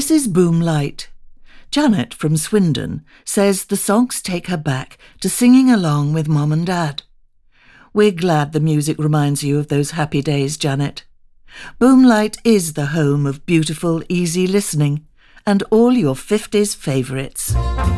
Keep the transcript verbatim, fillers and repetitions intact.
This is Boomlight. Janet from Swindon says the songs take her back to singing along with Mum and Dad. We're glad the music reminds you of those happy days, Janet. Boomlight is the home of beautiful, easy listening and all your fifties favourites.